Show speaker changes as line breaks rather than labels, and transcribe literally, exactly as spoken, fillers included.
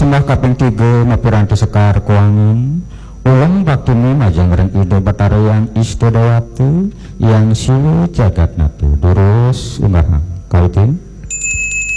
Simbah kaping tiga mapiranti sekar kuangin ulang baktuni majang ide batarayan istodawatu yang siwi jagat natu durus umaha kautin